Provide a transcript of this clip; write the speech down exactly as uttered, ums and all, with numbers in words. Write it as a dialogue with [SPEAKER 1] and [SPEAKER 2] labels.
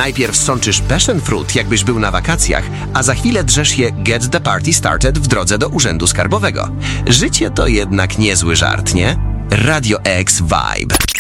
[SPEAKER 1] Najpierw sączysz passion fruit, jakbyś był na wakacjach, a za chwilę drzesz je get the party started w drodze do urzędu skarbowego. Życie to jednak niezły żart, nie? Radio X Vibe.